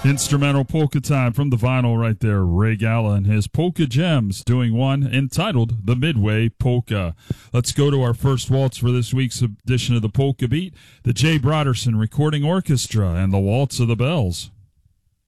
Instrumental polka time from the vinyl right there. Ray Galla and his Polka Gems doing one entitled The Midway Polka. Let's go to our first waltz for this week's edition of the Polka Beat, the Jay Broderson Recording Orchestra and the Waltz of the Bells.